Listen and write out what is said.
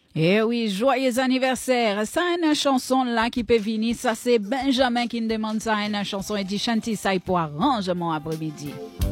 Eh oui, joyeux anniversaire. Ça, une chanson là qui peut venir. Ça, c'est Benjamin qui me demande ça. Une chanson et dit chanter ça pour arrangement après-midi.